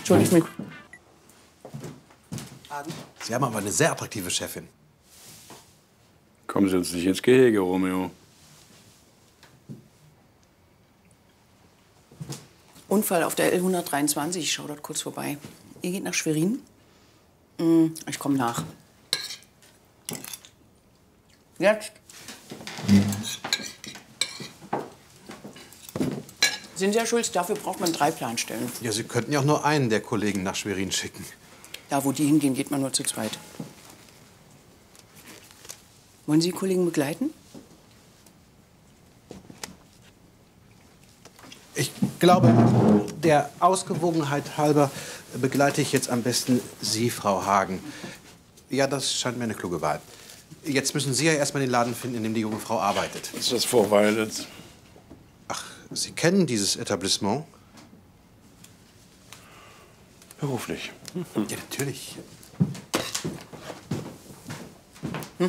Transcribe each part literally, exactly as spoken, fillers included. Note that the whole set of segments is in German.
Entschuldigt mich. Sie haben aber eine sehr attraktive Chefin. Kommen Sie uns nicht ins Gehege, Romeo. Unfall auf der L hundertdreiundzwanzig. Ich schaue dort kurz vorbei. Ihr geht nach Schwerin? Mm, ich komme nach. Jetzt. Sind Sie, Herr Schulz, dafür braucht man drei Planstellen. Ja, Sie könnten ja auch nur einen der Kollegen nach Schwerin schicken. Da, wo die hingehen, geht man nur zu zweit. Wollen Sie die Kollegen begleiten? Ich glaube, der Ausgewogenheit halber begleite ich jetzt am besten Sie, Frau Hagen. Ja, das scheint mir eine kluge Wahl. Jetzt müssen Sie ja erstmal den Laden finden, in dem die junge Frau arbeitet. Ist das Vorweilet? Ach, Sie kennen dieses Etablissement? Beruflich. Ja, natürlich. Hm?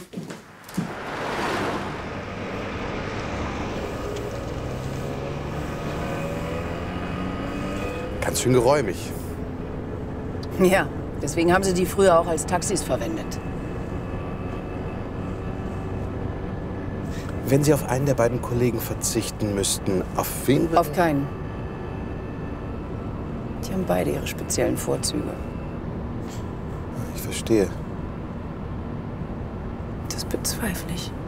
Ganz schön geräumig. Ja, deswegen haben Sie die früher auch als Taxis verwendet. Wenn Sie auf einen der beiden Kollegen verzichten müssten, auf wen? Auf keinen. Die haben beide ihre speziellen Vorzüge. Ich verstehe. Das bezweifle ich.